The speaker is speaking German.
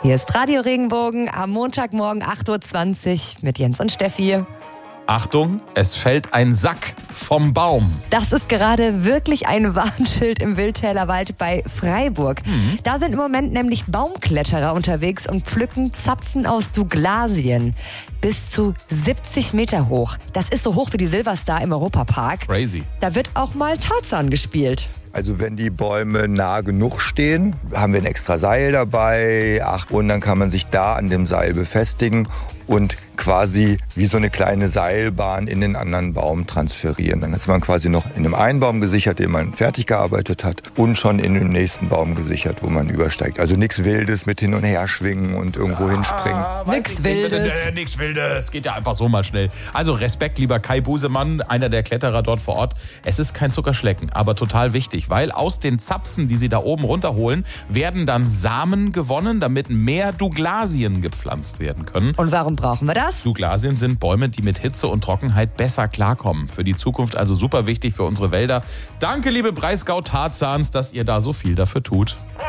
Hier ist Radio Regenbogen am Montagmorgen 8.20 Uhr mit Jens und Steffi. Achtung, es fällt ein Sack vom Baum. Das ist gerade wirklich ein Warnschild im Wildtäler Wald bei Freiburg. Da sind im Moment nämlich Baumkletterer unterwegs und pflücken Zapfen aus Douglasien. Bis zu 70 Meter hoch. Das ist so hoch wie die Silverstar im Europapark. Crazy. Da wird auch mal Tarzan gespielt. Also wenn die Bäume nah genug stehen, haben wir ein extra Seil dabei. Und dann kann man sich da an dem Seil befestigen und quasi wie so eine kleine Seilbahn in den anderen Baum transferieren. Dann ist man quasi noch in dem einen Baum gesichert, den man fertig gearbeitet hat, und schon in dem nächsten Baum gesichert, wo man übersteigt. Also nichts Wildes mit hin und her schwingen und irgendwo hinspringen. Nix Wildes. Nix Wildes. Geht ja einfach so mal schnell. Also Respekt, lieber Kai Busemann, einer der Kletterer dort vor Ort. Es ist kein Zuckerschlecken, aber total wichtig, weil aus den Zapfen, die sie da oben runterholen, werden dann Samen gewonnen, damit mehr Douglasien gepflanzt werden können. Und warum brauchen wir das? Douglasien sind Bäume, die mit Hitze und Trockenheit besser klarkommen. Für die Zukunft also super wichtig für unsere Wälder. Danke, liebe Breisgau Tarzans, dass ihr da so viel dafür tut.